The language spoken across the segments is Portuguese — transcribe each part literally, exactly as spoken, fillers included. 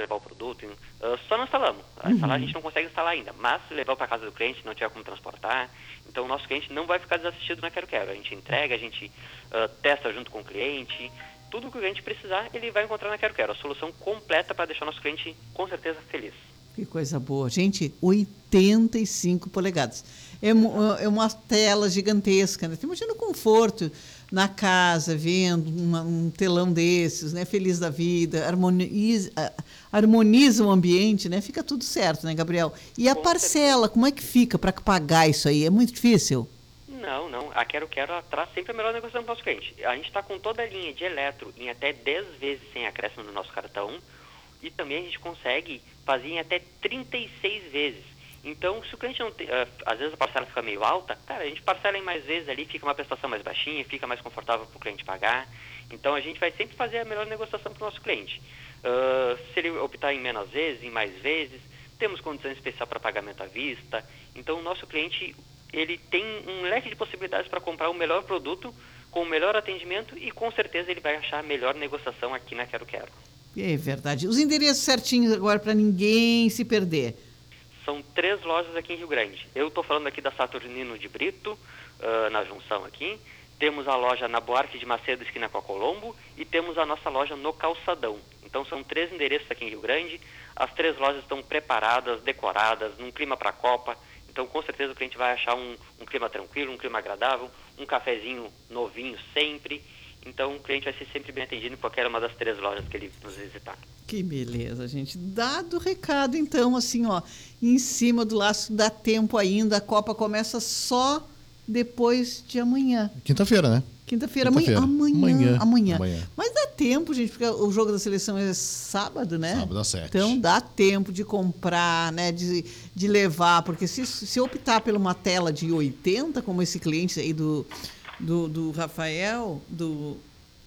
levar o produto, uh, só não instalamos. A instalar a gente não consegue instalar ainda, mas se levar para casa do cliente, não tiver como transportar, então o nosso cliente não vai ficar desassistido na Quero Quero. A gente entrega, a gente uh, testa junto com o cliente, tudo que o cliente precisar, ele vai encontrar na Quero Quero. A solução completa para deixar o nosso cliente, com certeza, feliz. Que coisa boa. Gente, oitenta e cinco polegadas. É, é uma tela gigantesca, né? Imagina o conforto na casa, vendo uma, um telão desses, né? Feliz da vida, harmoniza, harmoniza o ambiente, né? Fica tudo certo, né, Gabriel? E a Com parcela, certeza. Como é que fica para pagar isso aí? É muito difícil? Não, não. A Quero Quero traz sempre a melhor negociação para o nosso cliente. A gente está com toda a linha de eletro em até dez vezes sem acréscimo no nosso cartão. E também a gente consegue fazer em até trinta e seis vezes. Então, se o cliente não tem, uh, às vezes a parcela fica meio alta, cara, a gente parcela em mais vezes ali, fica uma prestação mais baixinha, fica mais confortável para o cliente pagar. Então, a gente vai sempre fazer a melhor negociação para o nosso cliente. Uh, se ele optar em menos vezes, em mais vezes, temos condição especial para pagamento à vista. Então, o nosso cliente, ele tem um leque de possibilidades para comprar o melhor produto, com o melhor atendimento e, com certeza, ele vai achar a melhor negociação aqui na Quero Quero. É verdade. Os endereços certinhos agora para ninguém se perder. São três lojas aqui em Rio Grande. Eu estou falando aqui da Saturnino de Brito, uh, na junção aqui. Temos a loja na Buarque de Macedo, esquina com a Colombo, e temos a nossa loja no Calçadão. Então são três endereços aqui em Rio Grande. As três lojas estão preparadas, decoradas, num clima para a Copa. Então com certeza o cliente vai achar um, um clima tranquilo, um clima agradável, um cafezinho novinho sempre. Então, o cliente vai ser sempre bem atendido em qualquer uma das três lojas que ele nos visitar. Que beleza, gente. Dado o recado, então, assim, ó, em cima do laço, dá tempo ainda. A Copa começa só depois de amanhã. Quinta-feira, né? Quinta-feira, Quinta-feira. Amanhã, Amanhã, amanhã. amanhã. Mas dá tempo, gente, porque o jogo da seleção é sábado, né? Sábado às sete. Então, dá tempo de comprar, né? De, de levar. Porque se, se optar por uma tela de oitenta, como esse cliente aí do... Do, do Rafael, do...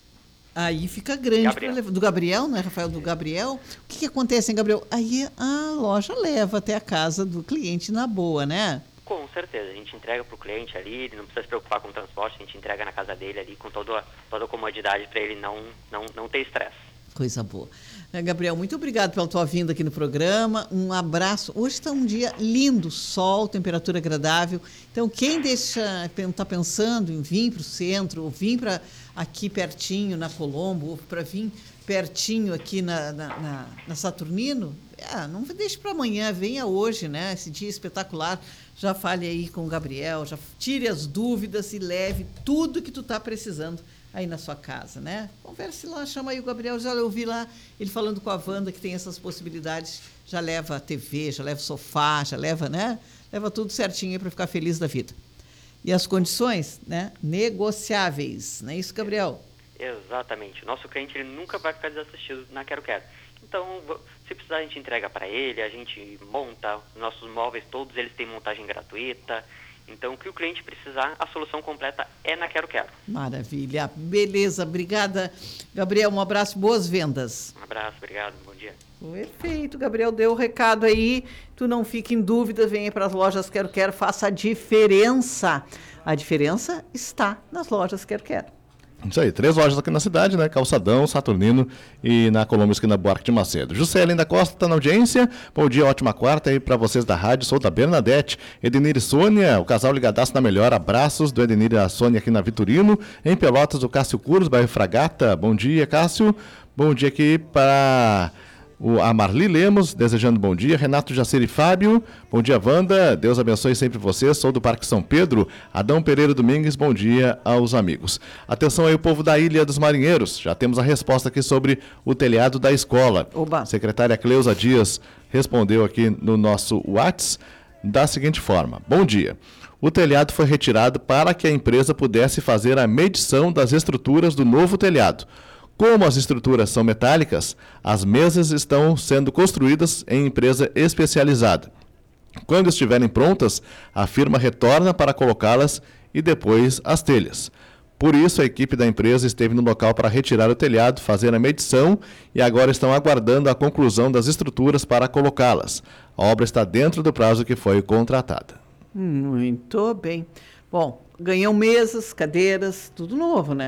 Aí fica grande. Gabriel. Levar, do Gabriel, não é, Rafael? Do Gabriel. O que, que acontece, hein, Gabriel? Aí a loja leva até a casa do cliente na boa, né? Com certeza. A gente entrega para o cliente ali, ele não precisa se preocupar com o transporte, a gente entrega na casa dele ali com toda, toda a comodidade para ele não, não, não ter estresse. Coisa boa. Gabriel, muito obrigado pela tua vinda aqui no programa. Um abraço. Hoje está um dia lindo, sol, temperatura agradável. Então, quem está pensando em vir para o centro, ou vir para aqui pertinho na Colombo, ou para vir pertinho aqui na, na, na, na Saturnino, é, não deixe para amanhã, venha hoje, né? Esse dia espetacular. Já fale aí com o Gabriel, já tire as dúvidas e leve tudo que tu está precisando aí na sua casa, né? Converse lá, chama aí o Gabriel, já ouvi lá ele falando com a Wanda que tem essas possibilidades, já leva a T V, já leva o sofá, já leva, né? Leva tudo certinho aí para ficar feliz da vida. E as condições, né? Negociáveis, não é isso, Gabriel? Exatamente. O nosso cliente ele nunca vai ficar desassistido na Quero Quero. Então, se precisar, a gente entrega para ele, a gente monta, nossos móveis todos eles têm montagem gratuita. Então, o que o cliente precisar, a solução completa é na Quero Quero. Maravilha. Beleza. Obrigada, Gabriel. Um abraço, boas vendas. Um abraço, obrigado. Bom dia. Perfeito. Gabriel deu o recado aí. Tu não fique em dúvida, venha para as lojas Quero Quero, faça a diferença. A diferença está nas lojas Quero Quero. Isso aí, três lojas aqui na cidade, né? Calçadão, Saturnino e na Colombo, esquina Buarque de Macedo. Juscelin da Costa está na audiência. Bom dia, ótima quarta aí para vocês da rádio. Sou da Bernadette, Edenir e Sônia, o casal ligadaço na melhor. Abraços do Edenir e a Sônia aqui na Vitorino. Em Pelotas, o Cássio Curos, bairro Fragata. Bom dia, Cássio. Bom dia aqui para o, a Marli Lemos, desejando bom dia. Renato Jacer e Fábio. Bom dia, Wanda. Deus abençoe sempre vocês. Sou do Parque São Pedro. Adão Pereira Domingues, bom dia aos amigos. Atenção aí, o povo da Ilha dos Marinheiros. Já temos a resposta aqui sobre o telhado da escola. Oba. Secretária Cleusa Dias respondeu aqui no nosso WhatsApp da seguinte forma. Bom dia. O telhado foi retirado para que a empresa pudesse fazer a medição das estruturas do novo telhado. Como as estruturas são metálicas, as mesas estão sendo construídas em empresa especializada. Quando estiverem prontas, a firma retorna para colocá-las e depois as telhas. Por isso, a equipe da empresa esteve no local para retirar o telhado, fazer a medição e agora estão aguardando a conclusão das estruturas para colocá-las. A obra está dentro do prazo que foi contratada. Muito bem. Bom, ganham mesas, cadeiras, tudo novo, né? É.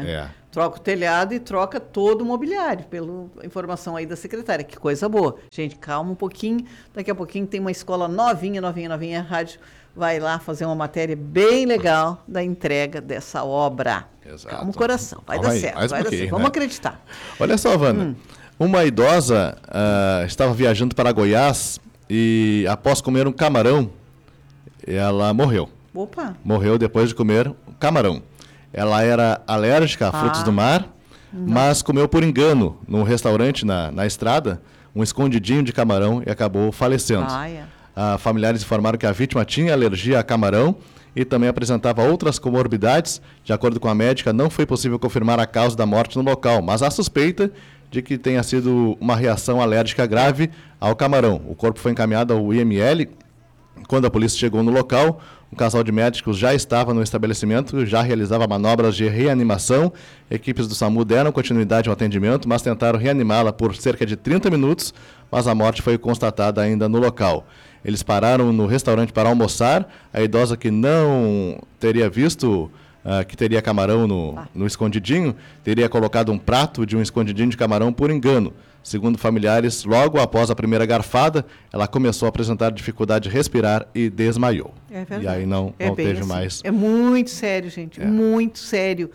Troca o telhado e troca todo o mobiliário, pela informação aí da secretária. Que coisa boa. Gente, calma um pouquinho. Daqui a pouquinho tem uma escola novinha, novinha, novinha. A rádio vai lá fazer uma matéria bem legal da entrega dessa obra. Exato. Calma o coração. Vai Calma dar aí, certo. mais um Vai dar certo. pouquinho, Vamos né? acreditar. Olha só, Wanda. Hum. Uma idosa uh, estava viajando para Goiás e, após comer um camarão, ela morreu. Opa. Morreu depois de comer um camarão. Ela era alérgica a frutos Ah. do mar, Não. mas comeu por engano num restaurante na, na estrada um escondidinho de camarão e acabou falecendo. Ah, é. Ah, familiares informaram que a vítima tinha alergia a camarão e também apresentava outras comorbidades. De acordo com a médica, não foi possível confirmar a causa da morte no local, mas há suspeita de que tenha sido uma reação alérgica grave ao camarão. O corpo foi encaminhado ao I M L. Quando a polícia chegou no local, um casal de médicos já estava no estabelecimento, já realizava manobras de reanimação. Equipes do SAMU deram continuidade ao atendimento, mas tentaram reanimá-la por cerca de trinta minutos, mas a morte foi constatada ainda no local. Eles pararam no restaurante para almoçar. A idosa, que não teria visto uh, que teria camarão no, no escondidinho, teria colocado um prato de um escondidinho de camarão por engano. Segundo familiares, logo após a primeira garfada, ela começou a apresentar dificuldade de respirar e desmaiou. É verdade. E aí não, é não teve assim. mais. É muito sério, gente. É. Muito sério.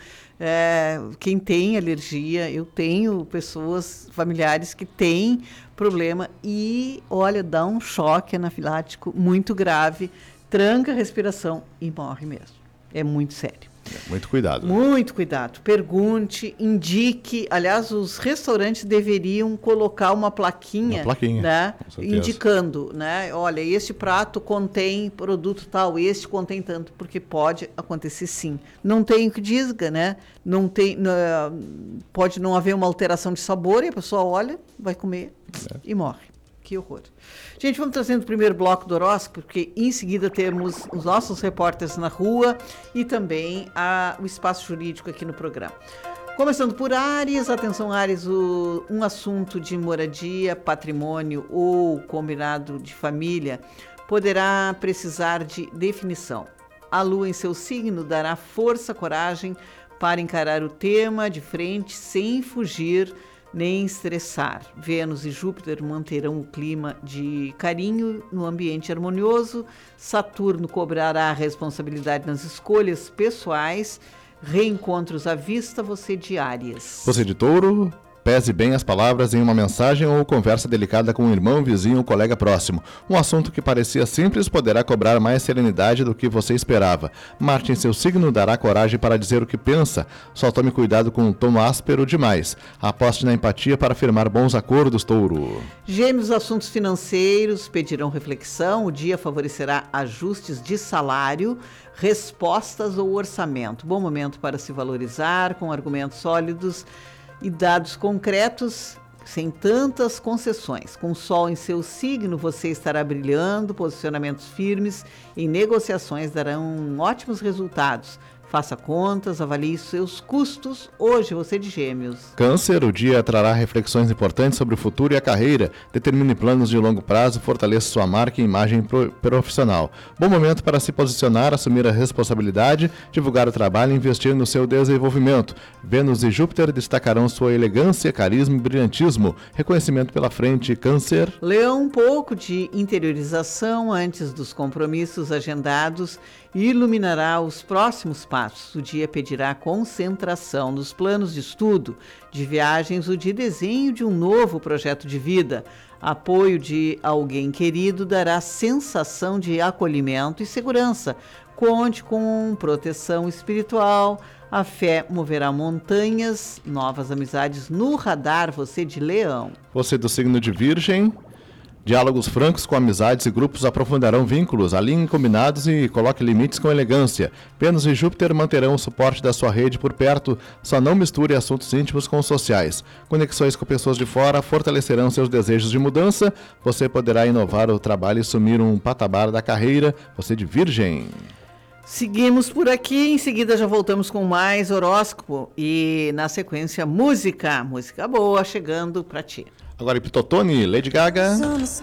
É, quem tem alergia, eu tenho pessoas, familiares que têm problema e, olha, dá um choque anafilático muito grave, tranca a respiração e morre mesmo. É muito sério. É, muito cuidado. Muito cuidado. Pergunte, indique. Aliás, os restaurantes deveriam colocar uma plaquinha, Uma plaquinha, né, com certeza. indicando, né? Olha, este prato contém produto tal, este contém tanto, porque pode acontecer sim. Não tem o que diga, né? Não tem, não, pode não haver uma alteração de sabor e a pessoa olha, vai comer é. e morre. Que horror. Gente, vamos trazendo o primeiro bloco do horóscopo, porque em seguida temos os nossos repórteres na rua e também a, o espaço jurídico aqui no programa. Começando por Áries, atenção Áries, o, um assunto de moradia, patrimônio ou combinado de família poderá precisar de definição. A lua em seu signo dará força, coragem para encarar o tema de frente sem fugir nem estressar. Vênus e Júpiter manterão o clima de carinho no ambiente harmonioso. Saturno cobrará a responsabilidade nas escolhas pessoais. Reencontros à vista, você de Áries. Você de Touro, pese bem as palavras em uma mensagem ou conversa delicada com um irmão, vizinho ou colega próximo. Um assunto que parecia simples poderá cobrar mais serenidade do que você esperava. Marte em seu signo dará coragem para dizer o que pensa. Só tome cuidado com um tom áspero demais. Aposte na empatia para firmar bons acordos, Touro. Gêmeos, assuntos financeiros pedirão reflexão. O dia favorecerá ajustes de salário, respostas ou orçamento. Bom momento para se valorizar com argumentos sólidos e dados concretos, sem tantas concessões. Com o Sol em seu signo, você estará brilhando, posicionamentos firmes em negociações darão ótimos resultados. Faça contas, avalie seus custos. Hoje, você de Gêmeos. Câncer, o dia trará reflexões importantes sobre o futuro e a carreira. Determine planos de longo prazo, fortaleça sua marca e imagem pro- profissional. Bom momento para se posicionar, assumir a responsabilidade, divulgar o trabalho e investir no seu desenvolvimento. Vênus e Júpiter destacarão sua elegância, carisma e brilhantismo. Reconhecimento pela frente, Câncer. Leão, um pouco de interiorização antes dos compromissos agendados iluminará os próximos passos. O dia pedirá concentração nos planos de estudo, de viagens ou de desenho de um novo projeto de vida. Apoio de alguém querido dará sensação de acolhimento e segurança. Conte com proteção espiritual. A fé moverá montanhas. Novas amizades no radar, você de Leão. Você do signo de Virgem. Diálogos francos com amizades e grupos aprofundarão vínculos, alinhem combinados e coloque limites com elegância. Vênus e Júpiter manterão o suporte da sua rede por perto, só não misture assuntos íntimos com os sociais. Conexões com pessoas de fora fortalecerão seus desejos de mudança. Você poderá inovar o trabalho e assumir um patamar da carreira. Você de Virgem. Seguimos por aqui, em seguida já voltamos com mais horóscopo e na sequência música, música boa chegando pra ti. Agora Iptotone, Lady Gaga.